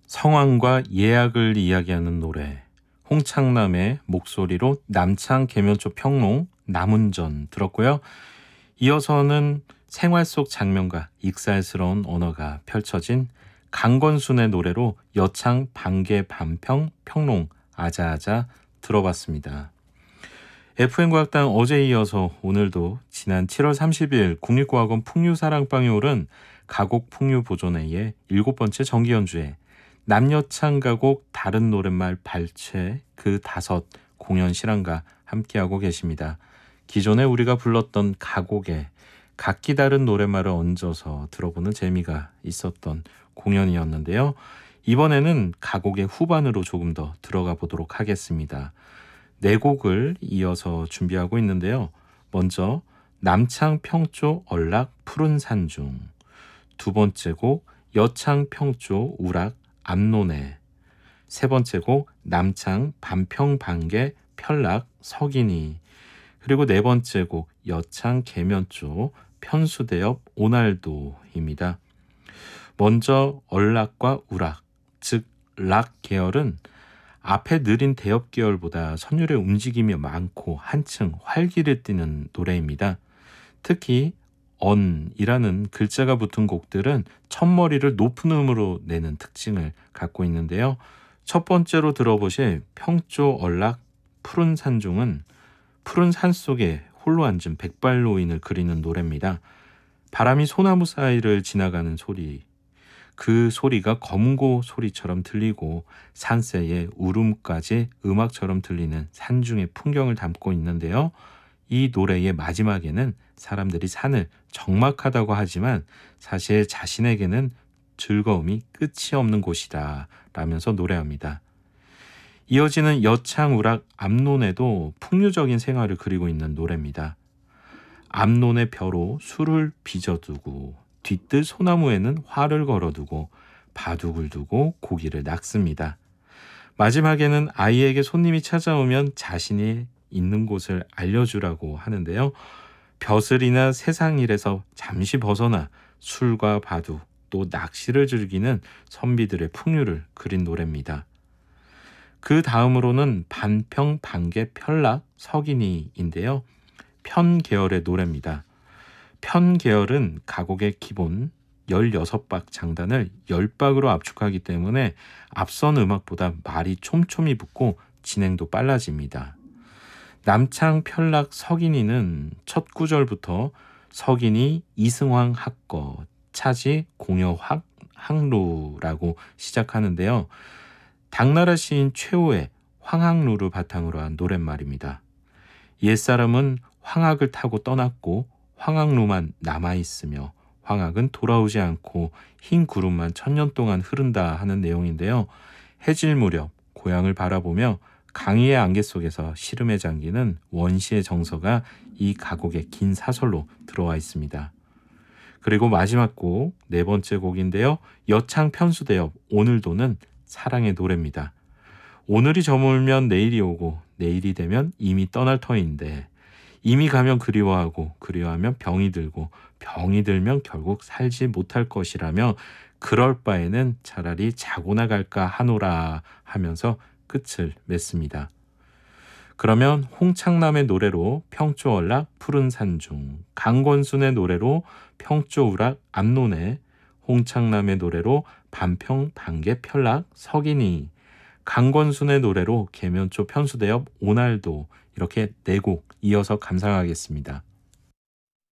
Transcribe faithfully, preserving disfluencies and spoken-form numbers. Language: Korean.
성황과 예약을 이야기하는 노래, 홍창남의 목소리로 남창 계면초 평롱 남운전 들었고요. 이어서는 생활 속 장면과 익살스러운 언어가 펼쳐진 강건순의 노래로 여창 반개 반평 평롱 아자아자 들어봤습니다. 에프엠과학당 어제에 이어서 오늘도 지난 칠월 삼십일 국립고학원 풍류사랑방에 오른 가곡 풍류 보존회의 일곱 번째 정기연주회 남여창 가곡 다른 노랫말 발췌 그 다섯 공연 실황과 함께하고 계십니다. 기존에 우리가 불렀던 가곡에 각기 다른 노랫말을 얹어서 들어보는 재미가 있었던 공연이었는데요. 이번에는 가곡의 후반으로 조금 더 들어가 보도록 하겠습니다. 네 곡을 이어서 준비하고 있는데요. 먼저 남창 평조 얼락 푸른 산중, 두 번째 곡 여창 평조 우락 암노네, 세 번째 곡 남창 반평 반개 편락 석인이, 그리고 네 번째 곡 여창 계면조 편수대엽 오날도입니다. 먼저 얼락과 우락, 즉 락 계열은 앞에 느린 대엽 계열보다 선율의 움직임이 많고 한층 활기를 띠는 노래입니다. 특히 언이라는 글자가 붙은 곡들은 첫머리를 높은 음으로 내는 특징을 갖고 있는데요. 첫 번째로 들어보실 평조 얼락 푸른 산중은 푸른 산 속에 홀로 앉은 백발노인을 그리는 노래입니다. 바람이 소나무 사이를 지나가는 소리, 그 소리가 검고 소리처럼 들리고 산새의 울음까지 음악처럼 들리는 산중의 풍경을 담고 있는데요. 이 노래의 마지막에는 사람들이 산을 적막하다고 하지만 사실 자신에게는 즐거움이 끝이 없는 곳이다 라면서 노래합니다. 이어지는 여창우락 암론에도 풍류적인 생활을 그리고 있는 노래입니다. 암론의 벼로 술을 빚어두고 뒤뜰 소나무에는 화를 걸어두고 바둑을 두고 고기를 낚습니다. 마지막에는 아이에게 손님이 찾아오면 자신이 있는 곳을 알려주라고 하는데요. 벼슬이나 세상 일에서 잠시 벗어나 술과 바둑 또 낚시를 즐기는 선비들의 풍류를 그린 노래입니다. 그 다음으로는 반평 반개 편락 석인이인데요. 편 계열의 노래입니다. 편 계열은 가곡의 기본 열여섯 박 장단을 십 박으로 압축하기 때문에 앞선 음악보다 말이 촘촘히 붙고 진행도 빨라집니다. 남창 편락 석인이는 첫 구절부터 석인이 이승황 학거 차지 공여 확 항루라고 시작하는데요. 당나라 시인 최후의 황학루를 바탕으로 한 노랫말입니다. 옛사람은 황학을 타고 떠났고 황학루만 남아있으며 황학은 돌아오지 않고 흰 구름만 천년 동안 흐른다 하는 내용인데요. 해질 무렵 고향을 바라보며 강의의 안개 속에서 시름에 잠기는 원시의 정서가 이 가곡의 긴 사설로 들어와 있습니다. 그리고 마지막 곡, 네 번째 곡인데요. 여창 편수대엽 오늘도는 사랑의 노래입니다. 오늘이 저물면 내일이 오고 내일이 되면 이미 떠날 터인데 이미 가면 그리워하고 그리워하면 병이 들고 병이 들면 결국 살지 못할 것이라며 그럴 바에는 차라리 자고나 갈까 하노라 하면서 끝을 맺습니다. 그러면 홍창남의 노래로 평조얼락 푸른 산중, 강건순의 노래로 평조우락 암론에, 홍창남의 노래로 반평 반개 편락 석인이, 강건순의 노래로 계면초 편수대엽 오날도, 이렇게 네 곡 이어서 감상하겠습니다.